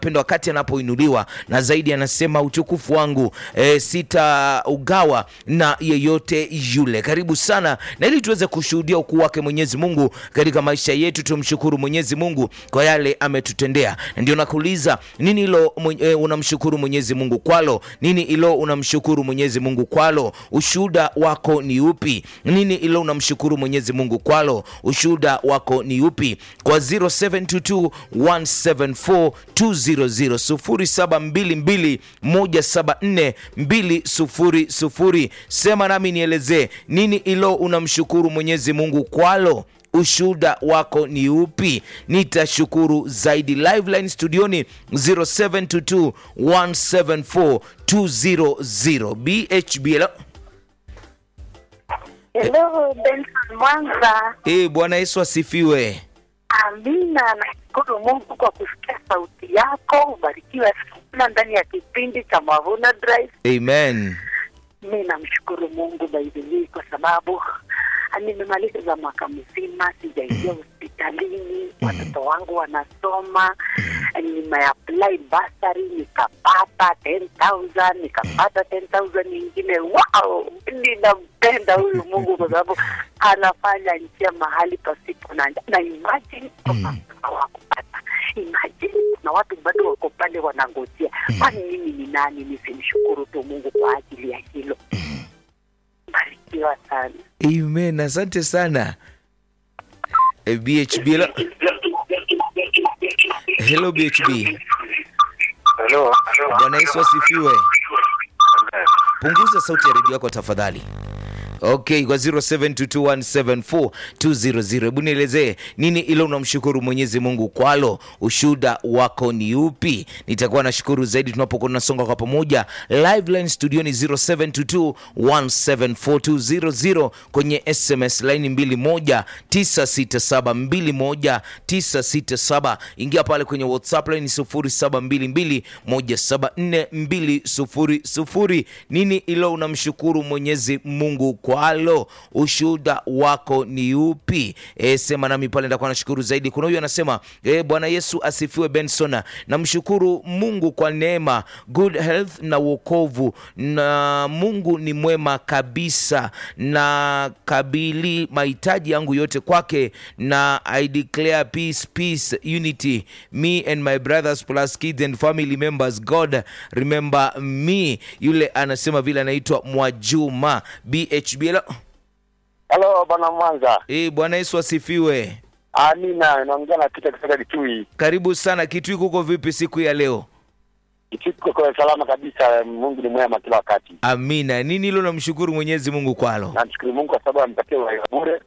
mpendo, wakati anapoinuliwa, na zaidi anasema utukufu wangu sitaugawa na yeyote yule. Karibu sana, na ili tuweze kushuhudia ukuu wake Mwenyezi Mungu katika maisha yetu, tumshukuru Mwenyezi Mungu kwa yale ametutendea. Ndio nakuuliza, nini hilo unamshukuru Mwenyezi Mungu kwalo? Nini hilo unamshukuru Mwenyezi Mungu kwalo? Ushuhuda wako ni upi? Nini hilo unamshukuru Mwenyezi Mungu kwalo? Ushuhuda wako ni upi? Kwa 0722174200 0722174200, sema nami nielezee, nini hilo unamshukuru Mwenyezi Mungu kwalo? Ushuhuda wako ni upi? Nitashukuru zaidi. Live line studioni 0722174200. BHB. Hello, Benson Mwanza. Bwana Yesu asifiwe. Amina, nashukuru Mungu kwa kusikia sauti yako. Ubarikiwe sana ndani ya kipindi cha Mavuno Drive. Amen. Mimi namshukuru Mungu baidili kwa sababu nimemaliza mwaka mzima sijaingia hospitalini. Watoto wangu wanasoma. Nimeapply bursary nikapata 10,000, nikapata 10,000 nyingine. Wow! Ninampenda huyu Mungu kwa sababu anafanya njia mahali pasipo na imagine hawakupata. Imagine na watu bado wako pale wanangojea. Kwani mimi ni nani nisimshukuru tu Mungu kwa ajili ya hilo? Barikiwa sana. Amen. Asante sana. BHB. Hello BHB. Hello. Bwana Yesu asifiwe. Punguza sauti ya redio yako tafadhali. Okay, kwa 0722174200. Hebu nielezee, nini ilo unamshukuru Mwenyezi Mungu kwalo? Ushuhuda wako ni upi? Nitakuwa nashukuru zaidi tunapokuwa tunasonga kwa pamoja. Live line studioni 0722174200, kwenye SMS line 21967 21967. Ingia pale kwenye WhatsApp line 0722174200. Nini ilo unamshukuru Mwenyezi Mungu kwalo? Ushuhuda wako ni upi? Sema nami pale, nitakuwa nashukuru zaidi. Kuna huyu anasema, Bwana Yesu asifiwe Benson. Namshukuru Mungu kwa neema, good health na wokovu, na Mungu ni mwema kabisa, na kabili mahitaji yangu yote kwake, na I declare peace, unity, me and my brothers plus kids and family members. God remember me. Yule anasema vile anaitwa Mwajuma. BHB. Hello Bwana Mwanza. Bwana Yesu asifiwe. Amina, naongea na Peter kutoka Kitui. Karibu sana Kitui, kuko vipi siku ya leo? Kitui kwa salama kabisa, Mungu ni mwema kila wakati. Amina. Nini hilo namshukuru Mwenyezi Mungu kwalo? Namshukuru Mungu kwa sababu amepatia uhai bure.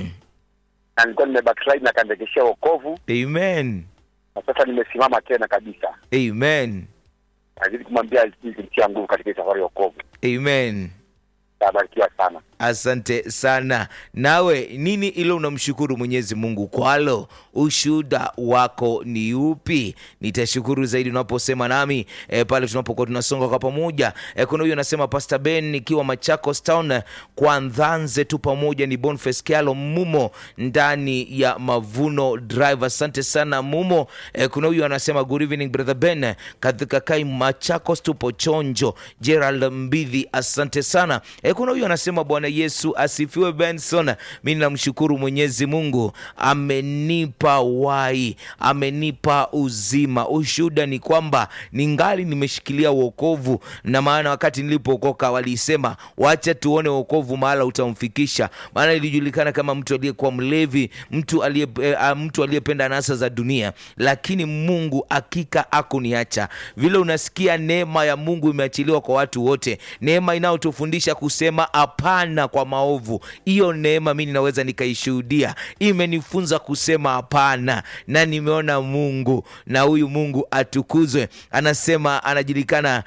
Na nilikuwa nimebackslide na kandekeshia wokovu. Amen. Na sasa nimesimama tena kabisa. Amen. Nazidi kumwambia nitie nguvu katika safari ya wokovu. Amen. Barikiwa sana. Asante sana. Nawe nini ilo unamshukuru Mwenyezi Mungu kwalo? Ushuhuda wako ni upi? Nitashukuru zaidi unaposema nami pale tunapokuwa tunasonga kwa pamoja. Kuna huyu anasema, Pastor Ben nikiwa Machakos Town kwa Ndhanze tu pamoja, ni Boniface Kialo Mumo ndani ya Mavuno Drive. Asante sana Mumo. Kuna huyu anasema, good evening brother Ben, katika Kai Machakos tupo chonjo. Gerald Mbidhi, asante sana. Kuna huyu anasema, Bwana Yesu asifiwe Benson. Mimi namshukuru Mwenyezi Mungu, amenipa uhai, amenipa uzima. Ushuhuda ni kwamba ningali nimeshikilia wokovu, na maana wakati nilipookoka walisema wacha tuone wokovu mahala utamfikisha. Maana ilijulikana kama mtu aliyekuwa mlevi, mtu aliyependa anasa za dunia, lakini Mungu hakika hakuniacha. Vile unasikia neema ya Mungu imeachiliwa kwa watu wote, neema inayotufundisha kusema hapana kwa maovu. Hiyo neema mimi ninaweza nikaishuhudia, imenifunza kusema hapana, na nimeona Mungu, na huyu Mungu atukuzwe. Anasema anajulikana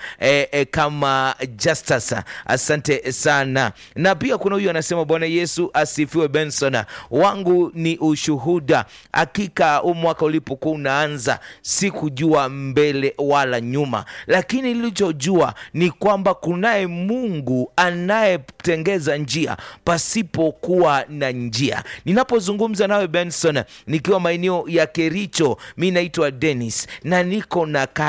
kama Justus. Asante sana. Na pia kuna huyu anasema, Bwana Yesu asifiwe Benson, wangu ni ushuhuda. Hakika mwaka ulipokuwa unaanza sikujua mbele wala nyuma, lakini nilichojua ni kwamba kunaye Mungu anayetengeza njia pasipokuwa na njia. Ninapozungumza nawe Benson nikiwa maeneo ya Kericho, mimi naitwa Dennis na niko na